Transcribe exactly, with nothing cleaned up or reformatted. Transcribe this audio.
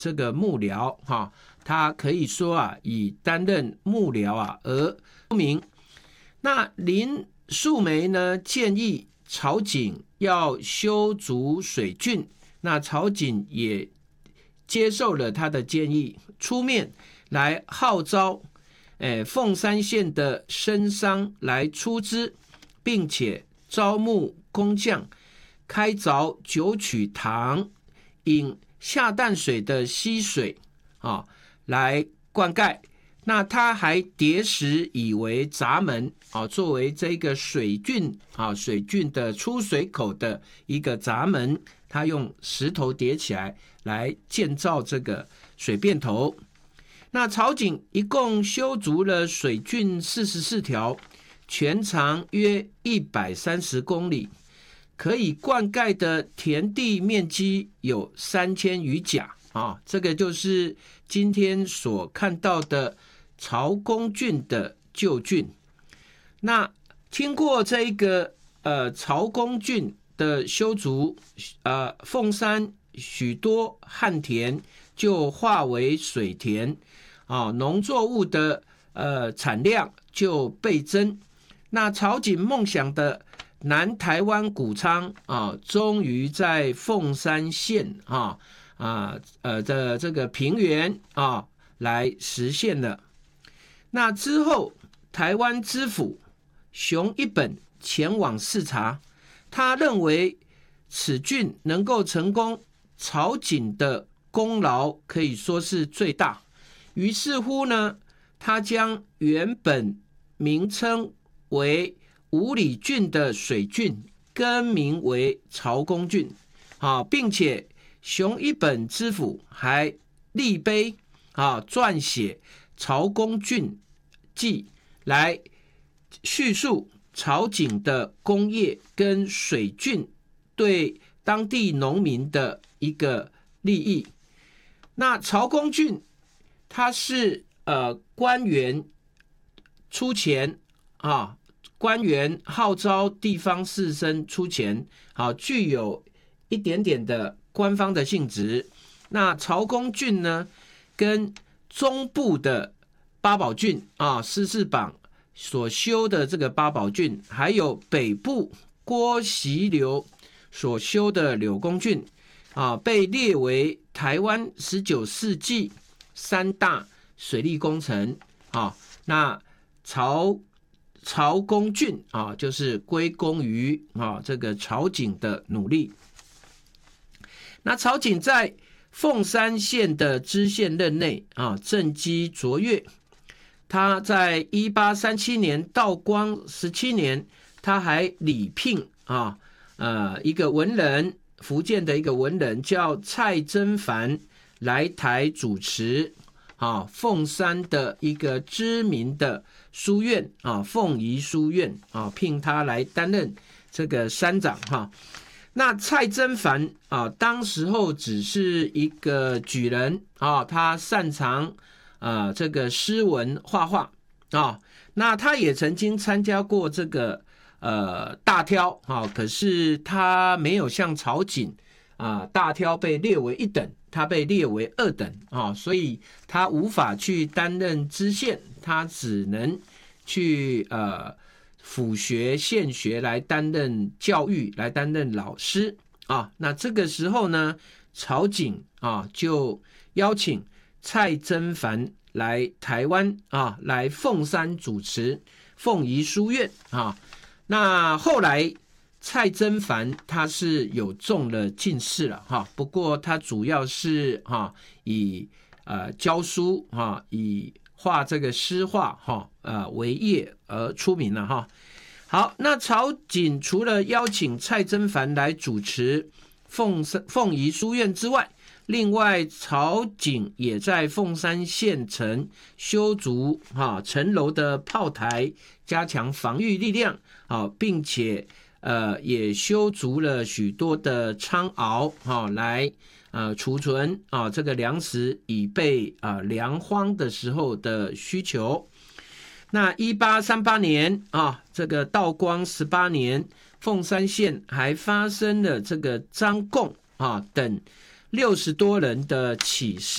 这个幕僚哈，他可以说啊，以担任幕僚啊而出名。那林树梅呢建议曹景要修筑水圳，那曹景也接受了他的建议，出面来号召诶凤山县的生商来出资，并且招募工匠开凿九曲塘，引下淡水的溪水啊来灌溉。那他还叠石以为闸门啊，作为这个水圳啊水圳的出水口的一个闸门，他用石头叠起来来建造这个水便头。那曹景一共修筑了水圳四十四条，全长约一百三十公里，可以灌溉的田地面积有三千余甲啊，这个就是今天所看到的曹公圳的旧圳。那经过这个呃曹公圳的修筑，呃凤山许多旱田就化为水田啊，农作物的呃产量就倍增。那曹景梦想的南台湾谷仓啊，终于在凤山县啊啊呃的这个平原啊来实现了。那之后，台湾知府熊一本前往视察，他认为此郡能够成功，曹景的功劳可以说是最大。于是乎呢，他将原本名称为五里郡的水郡更名为曹公郡啊，并且熊一本知府还立碑啊撰写曹公郡记来叙述曹景的工业跟水郡对当地农民的一个利益。那曹公郡他是呃官员出钱啊，官员号召地方士绅出钱，好，具有一点点的官方的性质。那曹公郡呢，跟中部的八宝郡啊，施世榜所修的这个八宝郡，还有北部郭习流所修的柳公郡啊，被列为台湾十九世纪三大水利工程啊。那曹曹公郡啊，就是归功于啊这个曹景的努力。那曹景在凤山县的知县任内啊，政绩卓越。他在一八三七年道光十七年，他还礼聘啊呃一个文人，福建的一个文人叫蔡曾凡来台主持啊凤山的一个知名的书院啊凤仪书院啊，聘他来担任这个山长哈。那蔡曾凡啊，当时候只是一个举人啊，他擅长呃这个诗文画画啊，那他也曾经参加过这个呃大挑啊，可是他没有像曹景啊大挑被列为一等，他被列为二等啊，所以他无法去担任知县，他只能去呃府学县学来担任教育，来担任老师啊。那这个时候呢，曹景啊就邀请蔡曾凡来台湾啊，来凤山主持凤仪书院啊。那后来蔡曾凡他是有中了进士了哈，不过他主要是哈以呃教书哈，以画这个诗画哈呃为业而出名了哈。好，那曹景除了邀请蔡曾凡来主持凤凤仪书院之外，另外曹景也在凤山县城修筑啊城楼的炮台，加强防御力量啊，并且呃也修筑了许多的仓坳啊，来呃储存啊这个粮食，以备啊粮荒的时候的需求。那一八三八年啊，这个道光十八年，凤山县还发生了这个张贡啊等六十多人的起事。